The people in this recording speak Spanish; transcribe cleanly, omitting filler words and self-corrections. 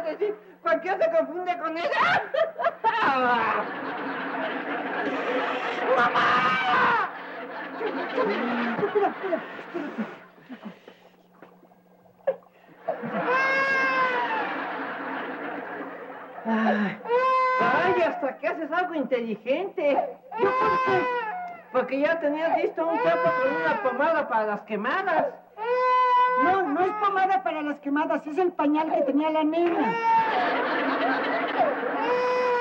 decir, cualquiera se confunde con ella. ¡Mamá! Espera. Ay, hasta que haces algo inteligente. ¿Yo por qué? Porque ya tenías listo un trapo con una pomada para las quemadas. No es pomada para las quemadas, es el pañal que tenía la nena.